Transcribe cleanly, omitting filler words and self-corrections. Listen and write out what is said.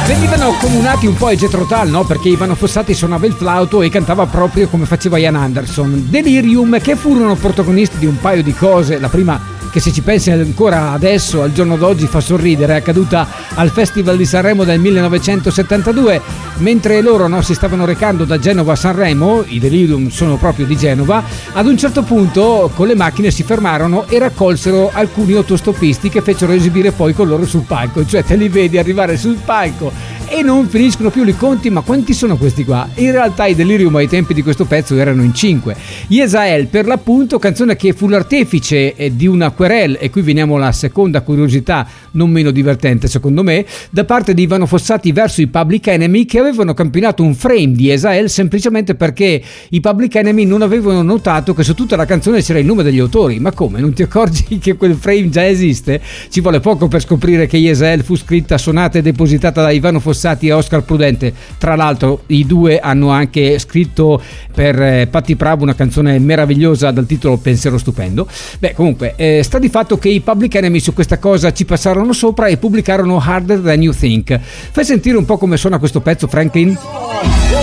Venivano comunati un po' ai Jethro Tull, no? Perché Ivano Fossati suonava il flauto e cantava proprio come faceva Ian Anderson. Delirium, che furono protagonisti di un paio di cose. La prima, che se ci pensi ancora adesso, al giorno d'oggi, fa sorridere, è accaduta al Festival di Sanremo del 1972, mentre loro, no, si stavano recando da Genova a Sanremo. I Delirium sono proprio di Genova. Ad un certo punto con le macchine si fermarono e raccolsero alcuni autostoppisti che fecero esibire poi con loro sul palco. Cioè te li vedi arrivare sul palco e non finiscono più i conti, ma quanti sono questi qua? In realtà i Delirium ai tempi di questo pezzo erano in 5. Yesael, per l'appunto, canzone che fu l'artefice di una querel, e qui veniamo alla seconda curiosità non meno divertente secondo me, da parte di Ivano Fossati verso i Public Enemy, che avevano campionato un frame di Yesael semplicemente perché i Public Enemy non avevano notato che su tutta la canzone c'era il nome degli autori. Ma come, non ti accorgi che quel frame già esiste? Ci vuole poco per scoprire che Yesael fu scritta, suonata e depositata da Ivano Fossati e Oscar Prudente. Tra l'altro i due hanno anche scritto per Patti Pravo una canzone meravigliosa dal titolo Pensiero stupendo. Beh, comunque sta di fatto che i Public Enemy su questa cosa ci passarono sopra e pubblicarono Harder Than You Think. Fai sentire un po' come suona questo pezzo, Franklin?